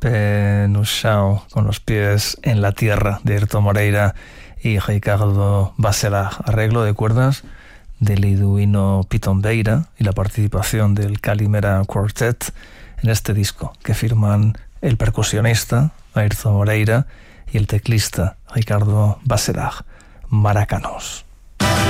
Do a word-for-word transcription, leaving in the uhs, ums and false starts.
Penuchao con los pies en la tierra, de Airto Moreira y Ricardo Baserag. Arreglo de cuerdas de Liduino Pitombeira y la participación del Calimera Quartet en este disco, que firman el percusionista Airto Moreira y el teclista Ricardo Baserag. Maracanos.